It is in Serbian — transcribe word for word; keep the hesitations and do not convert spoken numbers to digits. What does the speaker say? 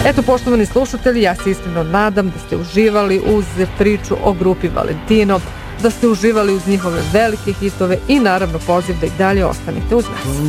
Eto, poštovani slušatelji, ja se iskreno nadam da ste uživali uz priču o grupi Valentino, da ste uživali uz njihove velike hitove i naravno poziv da i dalje ostanete uz nas.